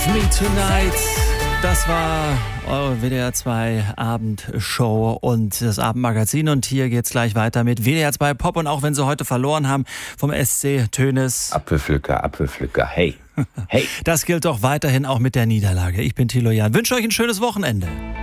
Me Tonight, das war eure WDR 2 Abendshow und das Abendmagazin. Und hier geht's gleich weiter mit WDR 2 Pop. Und auch wenn sie heute verloren haben vom SC Tönnis. Apfelpflücker, hey. Hey. Das gilt doch weiterhin auch mit der Niederlage. Ich bin Thilo Jahn. Wünsche euch ein schönes Wochenende.